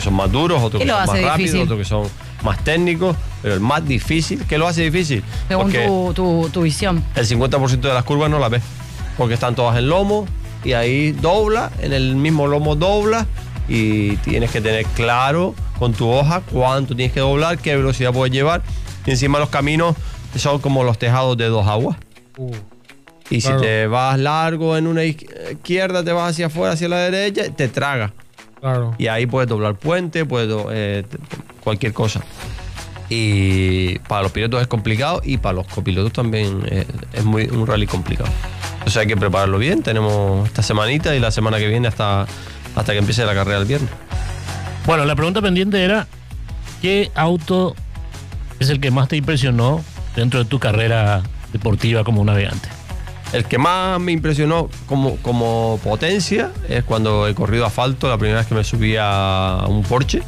que son más duros, otros que son más rápidos, otros que son más técnicos, pero el más difícil, ¿qué lo hace difícil? Según tu visión. El 50% de las curvas no las ves, porque están todas en lomo y ahí dobla, en el mismo lomo dobla y tienes que tener claro con tu hoja cuánto tienes que doblar, qué velocidad puedes llevar. Y encima los caminos son como los tejados de dos aguas. Y claro, si te vas largo en una izquierda, te vas hacia afuera, hacia la derecha, te traga. Claro. Y ahí puedes doblar puente, puedes cualquier cosa. Y para los pilotos es complicado y para los copilotos también es un rally complicado. Entonces hay que prepararlo bien. Tenemos esta semanita y la semana que viene hasta que empiece la carrera el viernes. Bueno, la pregunta pendiente era, ¿qué auto es el que más te impresionó dentro de tu carrera deportiva como navegante? El que más me impresionó como potencia es cuando he corrido asfalto, la primera vez que me subí a un Porsche.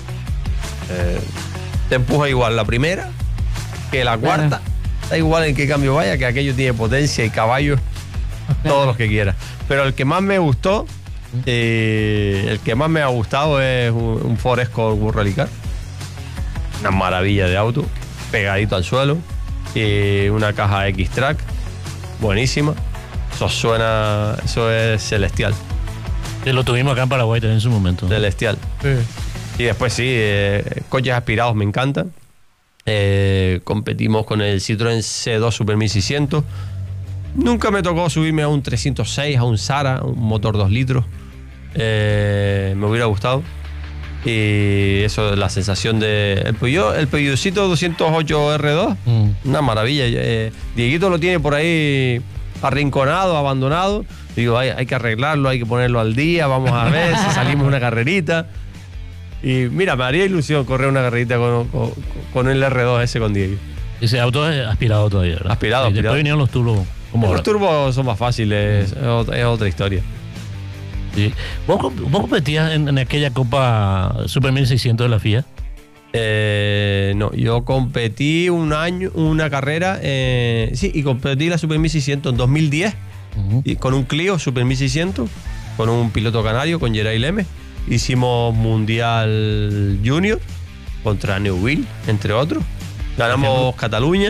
Te empuja igual la primera que la cuarta. Da igual en qué cambio vaya, que aquello tiene potencia y caballos, todos los que quieras. Pero el que más me gustó, el que más me ha gustado es un Ford Escort World Rally Car. Una maravilla de auto, pegadito al suelo. Una caja X-Track. Buenísima. Eso es celestial. Lo tuvimos acá en Paraguay también en su momento. Celestial. Sí. Y después sí, coches aspirados me encantan. Competimos con el Citroën C2 Super 1600. Nunca me tocó subirme a un 306, a un Sara, un motor 2 litros. Me hubiera gustado. Y eso, la sensación de el Peugeotcito 208 R2, una maravilla. Dieguito lo tiene por ahí arrinconado, abandonado. Digo, hay que arreglarlo, hay que ponerlo al día, vamos a ver si salimos una carrerita. Y mira, me haría ilusión correr una carrerita con el R2 ese con Diego. Ese auto es aspirado todavía, ¿verdad? Aspirado. Después vinieron los turbos. Los turbos son más fáciles, es otra historia. Sí. ¿Vos competías en aquella Copa Super 1600 de la FIA? No, yo competí una carrera, y competí la Super 1600 en 2010 y con un Clio Super 1600, con un piloto canario, con Geray Leme. Hicimos Mundial Junior contra Neuville, entre otros. Ganamos Cataluña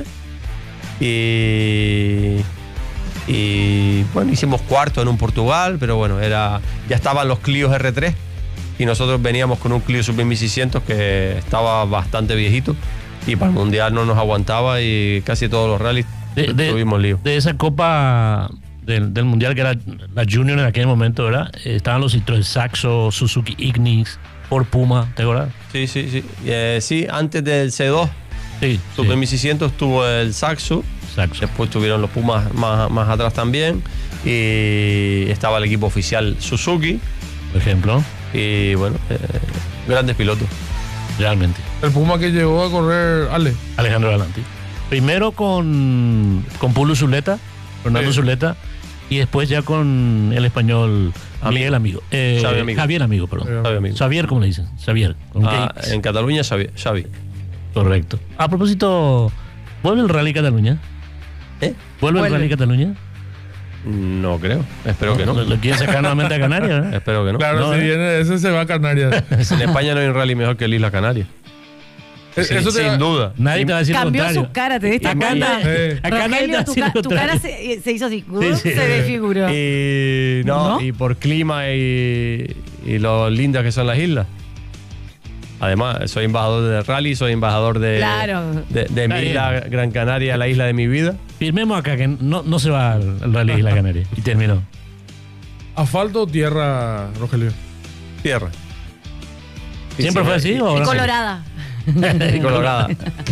y bueno, hicimos cuarto en un Portugal, pero bueno, ya estaban los Clios R3 y nosotros veníamos con un Clio Super 1600 que estaba bastante viejito y para el Mundial no nos aguantaba y casi todos los rallies tuvimos lío. De esa Copa del Mundial, que era la Junior en aquel momento, ¿verdad? Estaban los Citroën Saxo, Suzuki Ignis, Ford Puma, ¿te acuerdas? Sí. Sí, antes del C2 Super 1600 tuvo el Saxo. Después tuvieron los Pumas más atrás también. Y estaba el equipo oficial Suzuki, por ejemplo. Y bueno, grandes pilotos. Realmente. El Puma que llegó a correr Alejandro Galanti. Primero con Pulo Zuleta, Fernando Zuleta, y después ya con el español Miguel Amigo. Javier Amigo, perdón. Xavier, ¿cómo le dicen? Xavier. En Cataluña, Xavi. Correcto. A propósito, ¿vuelve el Rally Cataluña? ¿Vuelve el Rally Cataluña? No creo. Espero que no. ¿Lo quieren sacar nuevamente a Canarias? Espero que no. Claro, si viene ese se va a Canarias. En España no hay un rally mejor que el Isla Canarias. Eso sin duda. Nadie te va a decir Cambió contrario. su cara, ¿te diste Acá cuenta? nadie Tu cara se hizo así, se desfiguró. Y por clima y lo lindas que son las islas. Además, soy embajador de rally, soy embajador de mi isla Gran Canaria, la isla de mi vida. Firmemos acá que no se va al rally de Isla Canaria. Y terminó. ¿Asfalto o tierra, Rogelio? Tierra. ¿Siempre fue así? ¿O Colorada. Y colorada.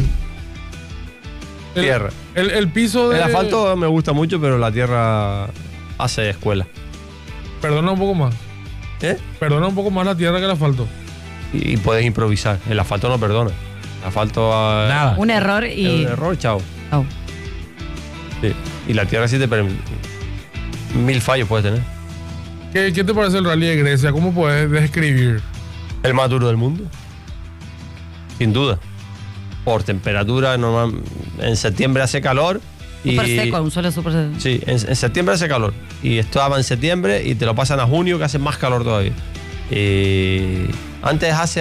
Tierra. El piso de... El asfalto me gusta mucho, pero la tierra hace escuela. Perdona un poco más. Perdona un poco más la tierra que el asfalto. Y puedes improvisar. El asfalto no perdona. El asfalto... Nada. Un error y... Un error, chao. Oh. Sí. Y la tierra sí te permite... 1000 fallos puedes tener. ¿Qué te parece el rally de Grecia? ¿Cómo puedes describir? El más duro del mundo. Sin duda. Por temperatura, normal. En septiembre hace calor. Súper seco, un suelo súper seco. Sí, en septiembre hace calor. Y estaba en septiembre y te lo pasan a junio que hace más calor todavía. Antes hace